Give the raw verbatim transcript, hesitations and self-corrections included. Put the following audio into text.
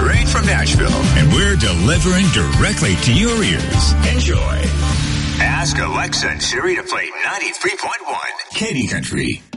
straight from Nashville. And we're delivering directly to your ears. Enjoy. Ask Alexa and Siri to play ninety-three point one Katy Country.